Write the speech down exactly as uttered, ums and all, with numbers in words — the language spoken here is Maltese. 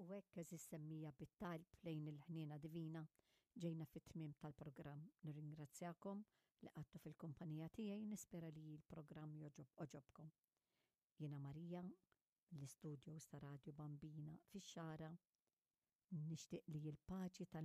wek eżis semmija bit-talb lejn il-ħniena divina ġejna fit-tmiem tal-programm. Nirringrazzjakom li qattu fil-kumpanija tiegħi, nispera li l-programm oġobkom. Jiena Marija, l-istudio sta Radio Bambina fix-xara, nixtieq li l-paċi tal